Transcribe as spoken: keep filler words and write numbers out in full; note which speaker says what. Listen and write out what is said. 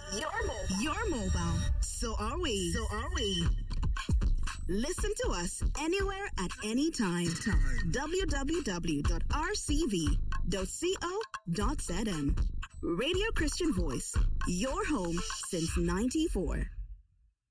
Speaker 1: You're mobile.
Speaker 2: You're mobile. So are we.
Speaker 1: So are we.
Speaker 2: Listen to us anywhere at any time. w w w dot r c v dot co dot z m. Radio Christian Voice, your home since ninety-four.